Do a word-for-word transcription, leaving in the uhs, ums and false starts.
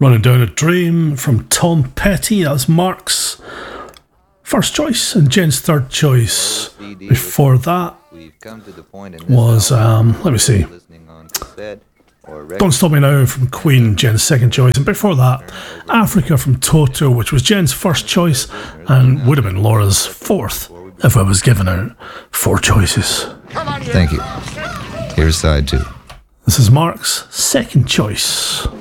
Running Down a Dream from Tom Petty. That's Mark's first choice and Jen's third choice. Before that was, um, let me see, Don't Stop Me Now from Queen, Jen's second choice. And before that, Africa from Toto, which was Jen's first choice and would have been Laura's fourth if I was given her four choices. Thank you. Here's side two. This is Mark's second choice.